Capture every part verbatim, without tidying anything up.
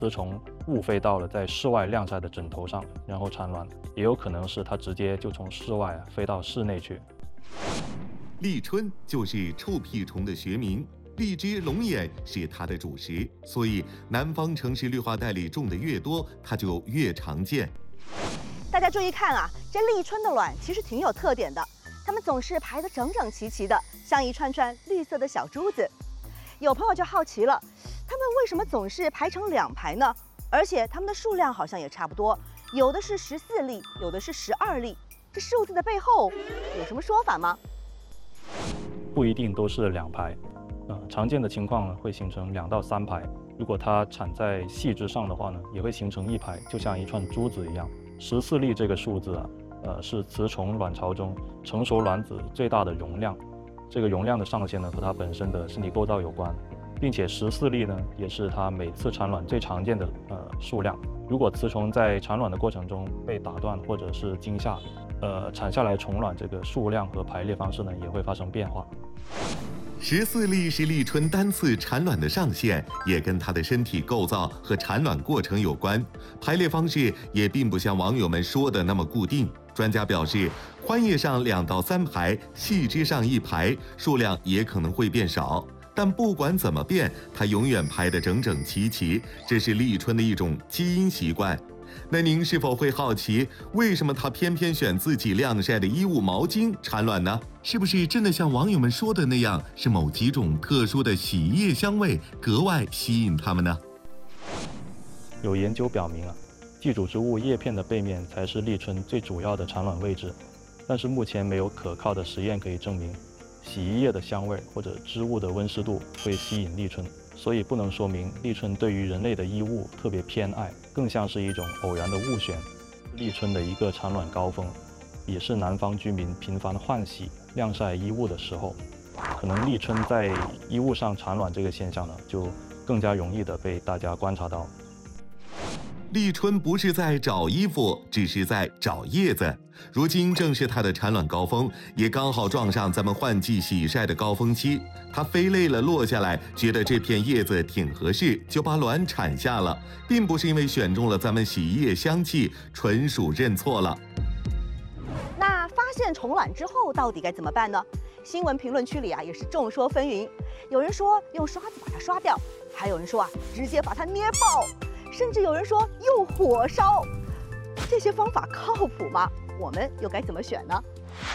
雌虫误飞到了在室外晾晒的枕头上，然后产卵，也有可能是它直接就从室外啊飞到室内去。 立春就是臭屁虫的学名，荔枝、龙眼是它的主食，所以南方城市绿化带里种的越多，它就越常见。 大家注意看啊，这立春的卵其实挺有特点的，它们总是排得整整齐齐的，像一串串绿色的小珠子。有朋友就好奇了，它们为什么总是排成两排呢？而且它们的数量好像也差不多，有的是十四粒，有的是十二粒。这数字的背后有什么说法吗？ 不一定都是两排，呃，常见的情况呢会形成两到三排。如果它产在细枝上的话呢，也会形成一排，就像一串珠子一样。十四粒这个数字啊，呃，是雌虫卵巢中成熟卵子最大的容量。这个容量的上限呢，和它本身的身体构造有关，并且十四粒呢，也是它每次产卵最常见的呃数量。如果雌虫在产卵的过程中被打断或者是惊吓，呃，产下来虫卵这个数量和排列方式呢，也会发生变化。 十四粒是立春单次产卵的上限，也跟它的身体构造和产卵过程有关。排列方式也并不像网友们说的那么固定。专家表示，宽叶上两到三排，细枝上一排，数量也可能会变少。但不管怎么变，它永远排得整整齐齐，这是立春的一种基因习惯。那您是否会好奇，为什么它偏偏选自己晾晒的衣物、毛巾产卵呢？是不是真的像网友们说的那样，是某几种特殊的洗衣液香味格外吸引它们呢？ 有研究表明啊，寄主植物叶片的背面才是立春最主要的产卵位置，但是目前没有可靠的实验可以证明洗衣液的香味或者织物的温湿度会吸引立春，所以不能说明立春对于人类的衣物特别偏爱，更像是一种偶然的误选。立春的一个产卵高峰，也是南方居民频繁换洗、晾晒衣物的时候，可能立春在衣物上产卵这个现象呢，就更加容易的被大家观察到。 立春不是在找衣服，只是在找叶子。如今正是它的产卵高峰，也刚好撞上咱们换季洗晒的高峰期。它飞累了落下来，觉得这片叶子挺合适，就把卵产下了，并不是因为选中了咱们洗衣液香气，纯属认错了。 那发现虫卵之后到底该怎么办呢？新闻评论区里啊也是众说纷纭，有人说用刷子把它刷掉，还有人说啊直接把它捏爆，甚至有人说用火烧。这些方法靠谱吗？我们又该怎么选呢？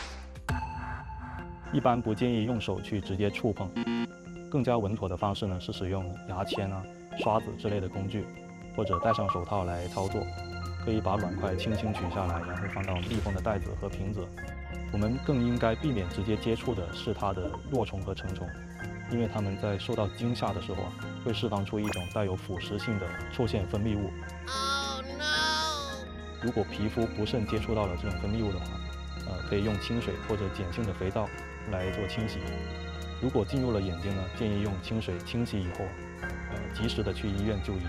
一般不建议用手去直接触碰，更加稳妥的方式呢是使用牙签啊、刷子之类的工具，或者戴上手套来操作。可以把卵块轻轻取下来，然后放到密封的袋子和瓶子。我们更应该避免直接接触的是它的弱虫和成虫，因为它们在受到惊吓的时候啊，会释放出一种带有腐蚀性的臭腺分泌物。Oh, no. 如果皮肤不慎接触到了这种分泌物的话，呃，可以用清水或者碱性的肥皂来做清洗。如果进入了眼睛呢，建议用清水清洗以后，呃，及时的去医院就医。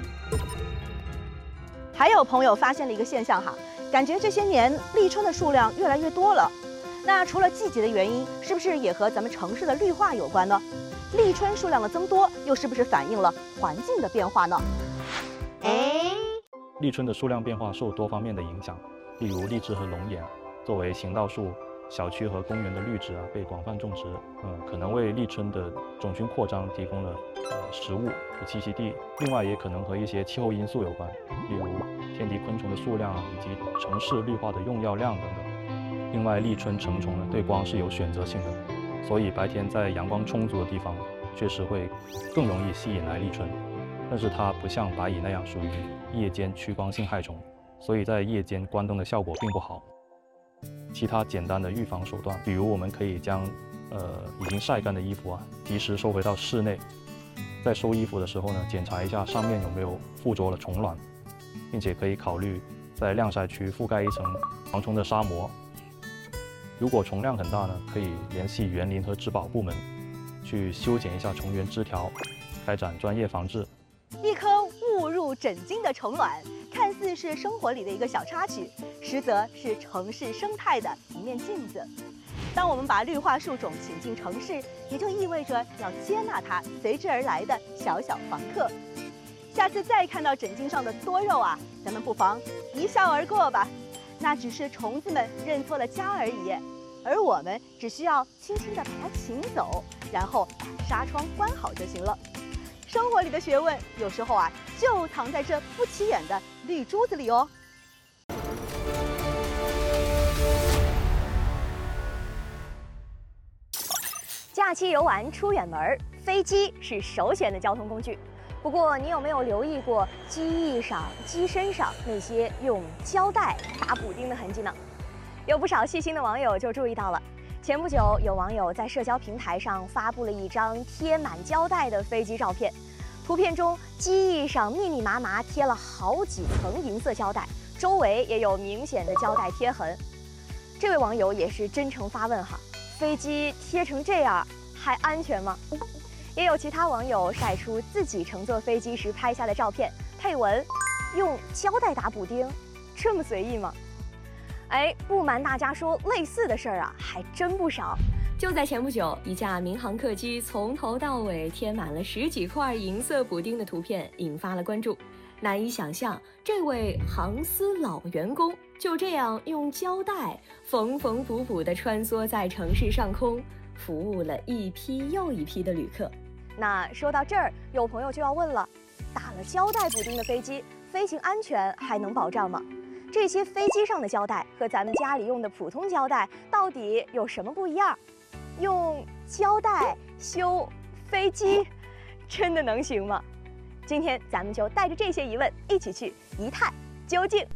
还有朋友发现了一个现象哈，感觉这些年立春的数量越来越多了。那除了季节的原因，是不是也和咱们城市的绿化有关呢？立春数量的增多，又是不是反映了环境的变化呢？ 哎，立春的数量变化受多方面的影响，例如荔枝和龙眼作为行道树，小区和公园的绿植啊被广泛种植，呃，可能为立春的种群扩张提供了呃食物和栖息地。另外，也可能和一些气候因素有关，例如天敌昆虫的数量啊，以及城市绿化的用药量等等。另外，立春成虫呢对光是有选择性的，所以白天在阳光充足的地方，确实会更容易吸引来立春。但是它不像白蚁那样属于夜间趋光性害虫，所以在夜间关灯的效果并不好。其他简单的预防手段，比如我们可以将呃已经晒干的衣服啊及时收回到室内，在收衣服的时候呢，检查一下上面有没有附着了虫卵，并且可以考虑在晾晒区覆盖一层防虫的纱膜。如果虫量很大呢，可以联系园林和植保部门去修剪一下虫源枝条，开展专业防治。 一颗误入枕巾的虫卵，看似是生活里的一个小插曲，实则是城市生态的一面镜子。当我们把绿化树种请进城市，也就意味着要接纳它随之而来的小小房客。 下次再看到枕巾上的多肉啊，咱们不妨一笑而过吧。那只是虫子们认错了家而已，而我们只需要轻轻地把它请走，然后把纱窗关好就行了。生活里的学问，有时候啊，就藏在这不起眼的绿珠子里哦。 假期游玩出远门，飞机是首选的交通工具。不过，你有没有留意过机翼上、机身上那些用胶带打补丁的痕迹呢？有不少细心的网友就注意到了。前不久，有网友在社交平台上发布了一张贴满胶带的飞机照片，图片中机翼上密密麻麻贴了好几层银色胶带，周围也有明显的胶带贴痕。这位网友也是真诚发问哈。飞机贴成这样还安全吗？也有其他网友晒出自己乘坐飞机时拍下的照片，配文：用胶带打补丁，这么随意吗？哎，不瞒大家说，类似的事儿啊还真不少。就在前不久，一架民航客机从头到尾贴满了十几块银色补丁的图片引发了关注。难以想象，这位航司老员工就这样用胶带缝缝补补地穿梭在城市上空，服务了一批又一批的旅客。那说到这儿，有朋友就要问了：打了胶带补丁的飞机，飞行安全还能保障吗？这些飞机上的胶带和咱们家里用的普通胶带到底有什么不一样？用胶带修飞机，真的能行吗？今天咱们就带着这些疑问一起去一探究竟。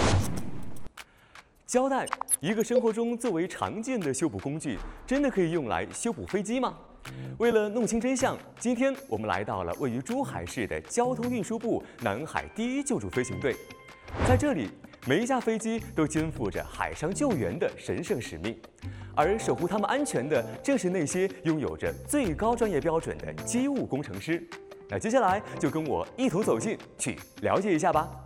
胶带，一个生活中最为常见的修补工具，真的可以用来修补飞机吗？为了弄清真相，今天我们来到了位于珠海市的交通运输部南海第一救助飞行队。在这里，每一架飞机都肩负着海上救援的神圣使命，而守护他们安全的，正是那些拥有着最高专业标准的机务工程师。那接下来就跟我一同走进去了解一下吧。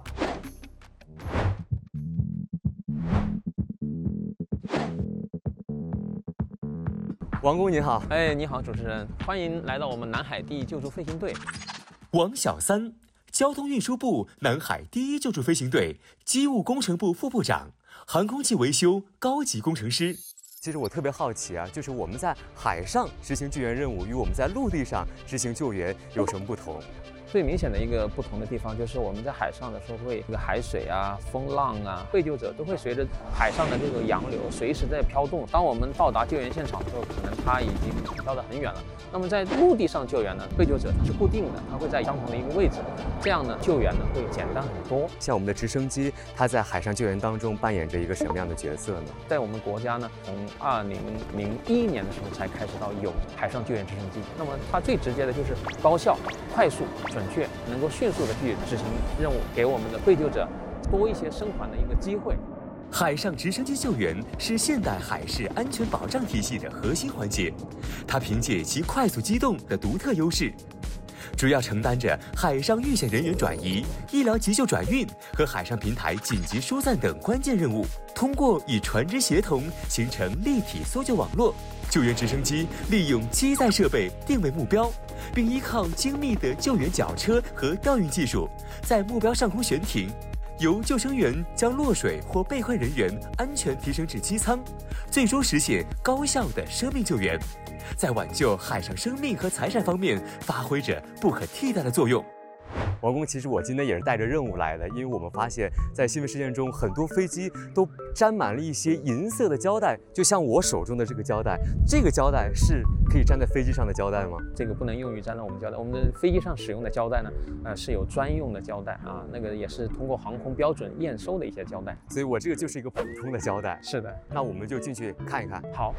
王工您好。 哎，你好，主持人，欢迎来到我们南海第一救助飞行队。 王小三，交通运输部南海第一救助飞行队机务工程部副部长，航空器维修高级工程师。其实我特别好奇啊，就是我们在海上执行救援任务与我们在陆地上执行救援有什么不同？ 最明显的一个不同的地方就是我们在海上的时候会这个海水啊、风浪啊，被救者都会随着海上的这个洋流随时在飘动。当我们到达救援现场的时候，可能它已经飘得很远了。那么在陆地上救援呢，被救者它是固定的，它会在相同的一个位置，这样呢救援呢会简单很多。 像我们的直升机，它在海上救援当中扮演着一个什么样的角色呢？ 在我们国家呢，从二零零一年的时候才开始到有海上救援直升机。那么它最直接的就是高效、快速、准确，能够迅速的去执行任务，给我们的被救者多一些生还的一个机会。 海上直升机救援是现代海事安全保障体系的核心环节，它凭借其快速机动的独特优势，主要承担着海上遇险人员转移、医疗急救转运和海上平台紧急疏散等关键任务。通过与船只协同，形成立体搜救网络，救援直升机利用机载设备定位目标，并依靠精密的救援绞车和调运技术，在目标上空悬停，由救生员将落水或被困人员安全提升至机舱，最终实现高效的生命救援，在挽救海上生命和财产方面发挥着不可替代的作用。王工，其实我今天也是带着任务来的，因为我们发现，在新闻事件中，很多飞机都沾满了一些银色的胶带，就像我手中的这个胶带。这个胶带是可以粘在飞机上的胶带吗？ 这个不能用于粘在我们胶带，我们的飞机上使用的胶带呢，呃，是有专用的胶带啊，那个也是通过航空标准验收的一些胶带。 所以我这个就是一个普通的胶带。 是的， 那我们就进去看一看。 好。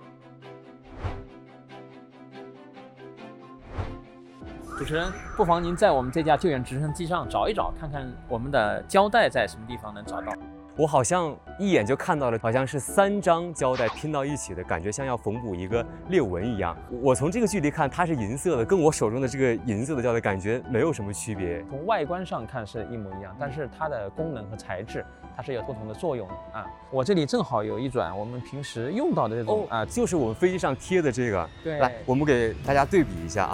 主持人，不妨您在我们这架救援直升机上找一找，看看我们的胶带在什么地方能找到。 我好像一眼就看到了，好像是三张胶带拼到一起的感觉，像要缝补一个裂纹一样。我从这个距离看，它是银色的，跟我手中的这个银色的胶带感觉没有什么区别。 从外观上看是一模一样，但是它的功能和材质，它是有不同的作用的啊。我这里正好有一转我们平时用到的这种、 哦、啊，就是我们飞机上贴的这个。 对， 来，我们给大家对比一下啊。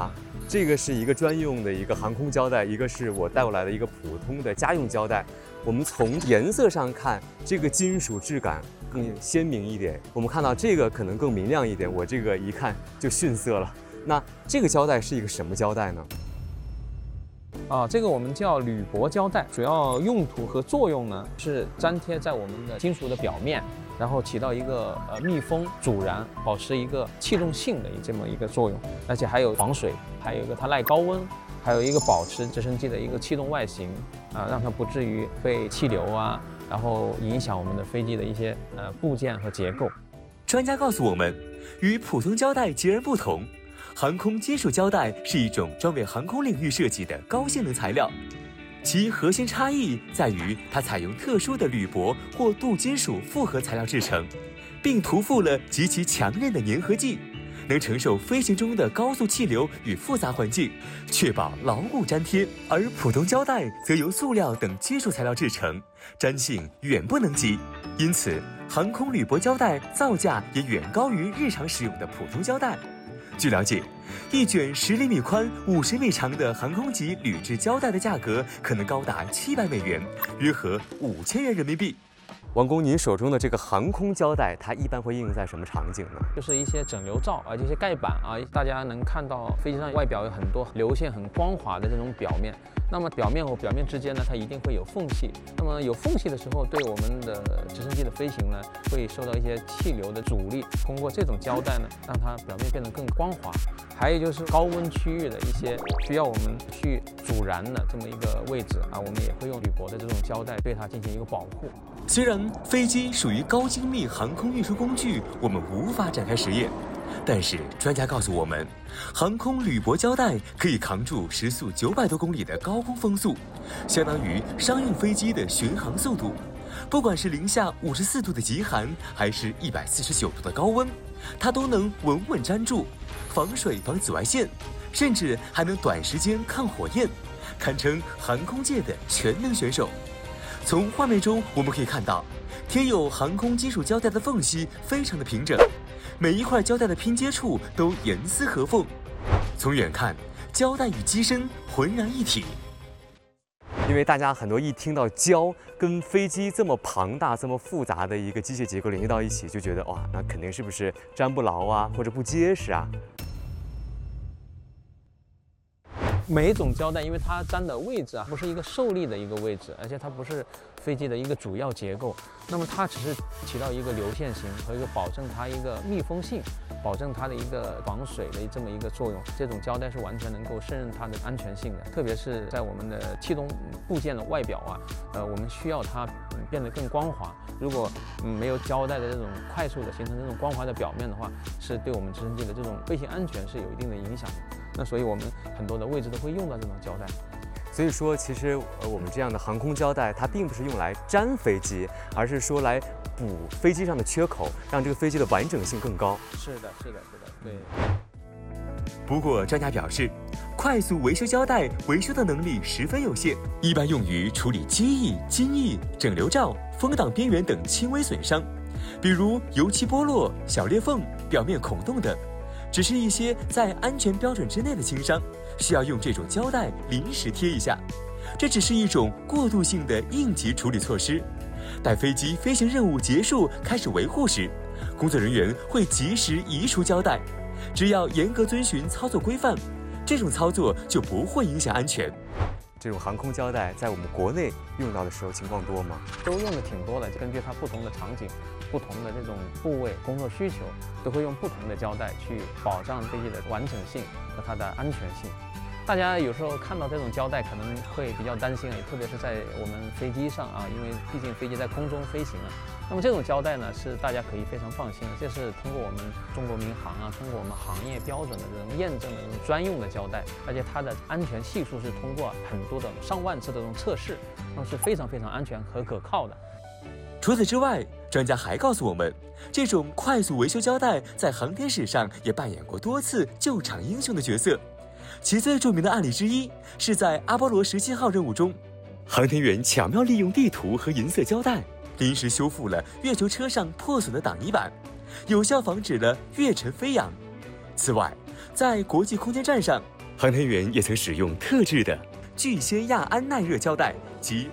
这个是一个专用的一个航空胶带，一个是我带过来的一个普通的家用胶带。我们从颜色上看，这个金属质感更鲜明一点。我们看到这个可能更明亮一点，我这个一看就逊色了。那这个胶带是一个什么胶带呢？ 啊，这个我们叫铝箔胶带，主要用途和作用呢是粘贴在我们的金属的表面，然后起到一个呃密封、阻燃、保持一个气动性的这么一个作用，而且还有防水，还有一个它耐高温，还有一个保持直升机的一个气动外形啊，让它不至于被气流啊，然后影响我们的飞机的一些呃部件和结构。 专家告诉我们，与普通胶带截然不同。航空金属胶带是一种专为航空领域设计的高性能材料，其核心差异在于它采用特殊的铝箔或镀金属复合材料制成，并涂覆了极其强韧的粘合剂，能承受飞行中的高速气流与复杂环境，确保牢固粘贴。而普通胶带则由塑料等金属材料制成，粘性远不能及，因此航空铝箔胶带造价也远高于日常使用的普通胶带。据了解，一卷十厘米宽、五十米长的航空级铝制胶带的价格可能高达七百美元，约合五千元人民币。 王工，您手中的这个航空胶带，它一般会应用在什么场景呢？ 就是一些整流罩啊，这些盖板啊，大家能看到飞机上外表有很多流线很光滑的这种表面。那么表面和表面之间呢，它一定会有缝隙。那么有缝隙的时候，对我们的直升机的飞行呢，会受到一些气流的阻力。通过这种胶带呢，让它表面变得更光滑。还有就是高温区域的一些需要我们去阻燃的这么一个位置啊，我们也会用铝箔的这种胶带对它进行一个保护。 虽然飞机属于高精密航空运输工具，我们无法展开实验。但是专家告诉我们，航空铝箔胶带可以扛住时速九百多公里的高空风速，相当于商用飞机的巡航速度。不管是零下五十四度的极寒，还是一百四十九度的高温，它都能稳稳粘住，防水防紫外线，甚至还能短时间抗火焰，堪称航空界的全能选手。从画面中我们可以看到，贴有航空金属胶带的缝隙非常的平整，每一块胶带的拼接处都严丝合缝。从远看，胶带与机身浑然一体。 因为大家很多一听到胶跟飞机这么庞大、这么复杂的一个机械结构联系到一起，就觉得哇，那肯定是不是粘不牢啊，或者不结实啊？ 每一种胶带，因为它粘的位置啊，不是一个受力的一个位置，而且它不是飞机的一个主要结构，那么它只是起到一个流线型和一个保证它一个密封性，保证它的一个防水的这么一个作用。这种胶带是完全能够胜任它的安全性的，特别是在我们的气动部件的外表啊，呃，我们需要它变得更光滑。如果嗯没有胶带的这种快速的形成这种光滑的表面的话，是对我们直升机的这种飞行安全是有一定的影响的。那所以我们很多的位置都会用到这种胶带。 所以说，其实呃我们这样的航空胶带，它并不是用来粘飞机，而是说来补飞机上的缺口，让这个飞机的完整性更高。 是的，是的，是的，对。 不过专家表示，快速维修胶带维修的能力十分有限，一般用于处理机翼、襟翼、整流罩、风挡边缘等轻微损伤，比如油漆剥落、小裂缝、表面孔洞等。只是一些在安全标准之内的轻伤，需要用这种胶带临时贴一下。这只是一种过渡性的应急处理措施。待飞机飞行任务结束开始维护时，工作人员会及时移除胶带。只要严格遵循操作规范，这种操作就不会影响安全。 这种航空胶带在我们国内用到的时候情况多吗？ 都用的挺多的，根据它不同的场景、不同的这种部位、工作需求，都会用不同的胶带去保障飞机的完整性和它的安全性。大家有时候看到这种胶带可能会比较担心啊，特别是在我们飞机上啊，因为毕竟飞机在空中飞行啊。那么这种胶带呢，是大家可以非常放心的，这是通过我们中国民航啊，通过我们行业标准的这种验证的这种专用的胶带，而且它的安全系数是通过很多的上万次的这种测试，那么是非常非常安全和可靠的。 除此之外，专家还告诉我们，这种快速维修胶带在航天史上也扮演过多次救场英雄的角色。其最著名的案例之一是在阿波罗十七号任务中，航天员巧妙利用地图和银色胶带，临时修复了月球车上破损的挡泥板，有效防止了月尘飞扬。此外，在国际空间站上， 航天员也曾使用特制的聚酰亚胺耐热胶带及